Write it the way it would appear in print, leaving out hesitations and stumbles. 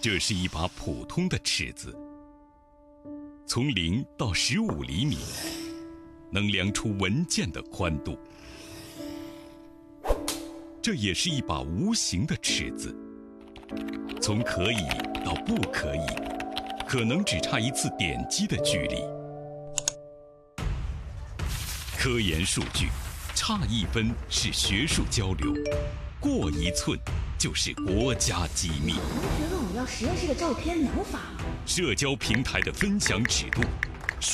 这是一把普通的尺子，从0到15厘米，能量出文件的宽度。这也是一把无形的尺子，从可以到不可以，可能只差一次点击的距离。科研数据，差1分是学术交流，过1寸就是国家机密。 同学问我要实验室的照片，能发吗？ 社交平台的分享尺度，